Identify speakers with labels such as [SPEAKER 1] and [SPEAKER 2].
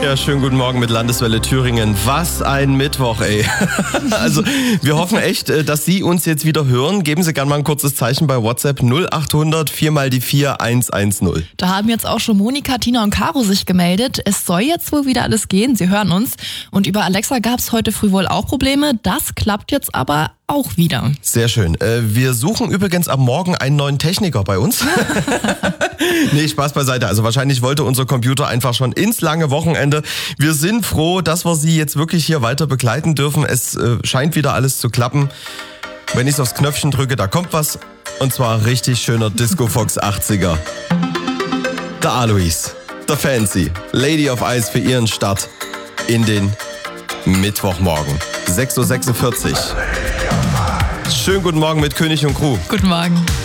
[SPEAKER 1] Ja, schönen guten Morgen mit Landeswelle Thüringen. Was ein Mittwoch, ey. Also, wir hoffen echt, dass Sie uns jetzt wieder hören. Geben Sie gerne mal ein kurzes Zeichen bei WhatsApp 0800 4 mal die 4 110.
[SPEAKER 2] Da haben jetzt auch schon Monika, Tina und Caro sich gemeldet. Es soll jetzt wohl wieder alles gehen. Sie hören uns. Und über Alexa gab es heute früh wohl auch Probleme. Das klappt jetzt aber auch wieder.
[SPEAKER 1] Sehr schön. Wir suchen übrigens am Morgen einen neuen Techniker bei uns. Nee, Spaß beiseite. Also wahrscheinlich wollte unser Computer einfach schon ins lange Wochenende. Wir sind froh, dass wir Sie jetzt wirklich hier weiter begleiten dürfen. Es scheint wieder alles zu klappen. Wenn ich aufs Knöpfchen drücke, da kommt was. Und zwar richtig schöner Disco Fox 80er. Der Alois, der Fancy, Lady of Ice für Ihren Start in den Mittwochmorgen. 6.46 Uhr. Schönen guten Morgen mit König und Crew.
[SPEAKER 2] Guten Morgen.